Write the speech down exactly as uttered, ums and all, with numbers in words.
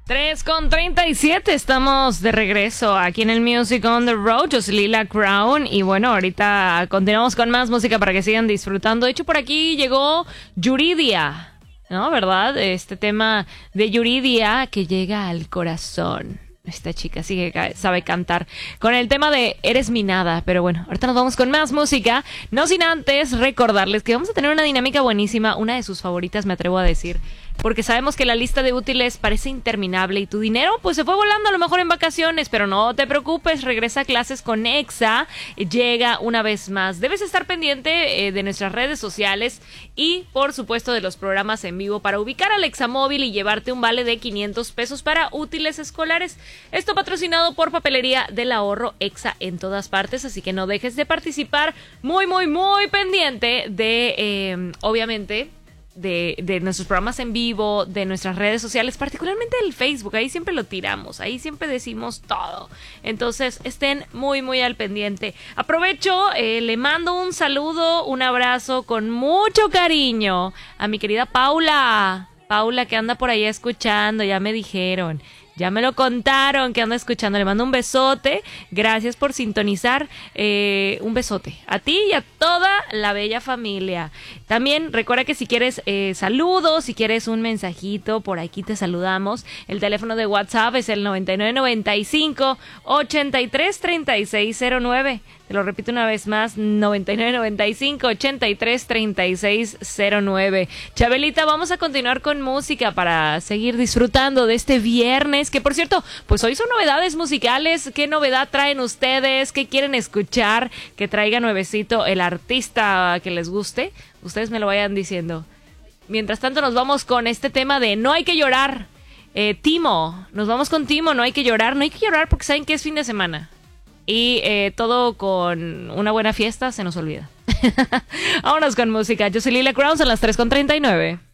tres con treinta y siete, estamos de regreso aquí en el Music on the Road. Yo soy Lila Crown y bueno, ahorita continuamos con más música para que sigan disfrutando. De hecho, por aquí llegó Yuridia, ¿no? ¿Verdad? Este tema de Yuridia que llega al corazón. Esta chica sí que sabe cantar con el tema de Eres mi nada. Pero bueno, ahorita nos vamos con más música. No sin antes recordarles que vamos a tener una dinámica buenísima, una de sus favoritas, me atrevo a decir, porque sabemos que la lista de útiles parece interminable y tu dinero pues se fue volando a lo mejor en vacaciones, pero no te preocupes, regresa a clases con Exa, llega una vez más. Debes estar pendiente eh, de nuestras redes sociales y por supuesto de los programas en vivo para ubicar al Examóvil y llevarte un vale de quinientos pesos para útiles escolares. Esto patrocinado por Papelería del Ahorro, Exa en todas partes, así que no dejes de participar. Muy, muy, muy pendiente de, eh, obviamente... De, de nuestros programas en vivo, de nuestras redes sociales, particularmente el Facebook. Ahí siempre lo tiramos, ahí siempre decimos todo. Entonces estén muy muy al pendiente. Aprovecho, eh, le mando un saludo, un abrazo con mucho cariño a mi querida Paula. Paula que anda por ahí escuchando, ya me dijeron. Ya me lo contaron que anda escuchando. Le mando un besote. Gracias por sintonizar. Eh, un besote a ti y a toda la bella familia. También recuerda que si quieres eh, saludos, si quieres un mensajito, por aquí te saludamos. El teléfono de WhatsApp es el noventa y nueve noventa y cinco ochenta y tres treinta y seis cero nueve. Te lo repito una vez más, noventa y nueve noventa y cinco ochenta y tres treinta y seis cero nueve. Chabelita, vamos a continuar con música para seguir disfrutando de este viernes, que por cierto, pues hoy son novedades musicales. ¿Qué novedad traen ustedes? ¿Qué quieren escuchar? Que traiga nuevecito el artista que les guste. Ustedes me lo vayan diciendo. Mientras tanto nos vamos con este tema de No hay que llorar. Eh, Timo, nos vamos con Timo, No hay que llorar. No hay que llorar porque saben que es fin de semana. Y eh, todo con una buena fiesta se nos olvida. Vámonos con música. Yo soy Lila Crown, son las tres con treinta y nueve.